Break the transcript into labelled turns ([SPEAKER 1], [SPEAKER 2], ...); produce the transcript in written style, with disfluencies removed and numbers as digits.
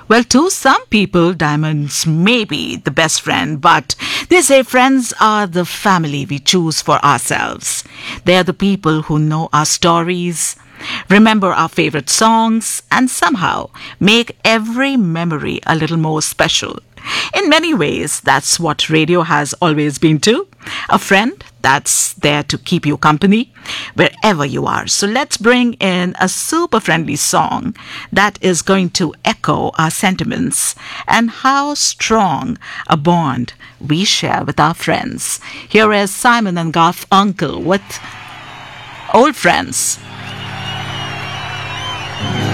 [SPEAKER 1] Well, to some people, diamonds may be the best friend, but they say friends are the family we choose for ourselves. They are the people who know our stories, remember our favorite songs, and somehow make every memory a little more special. In many ways, that's what radio has always been too. A friend that's there to keep you company wherever you are. So let's bring in a super friendly song that is going to echo our sentiments and how strong a bond we share with our friends. Here is Simon and Garfunkel with Old Friends.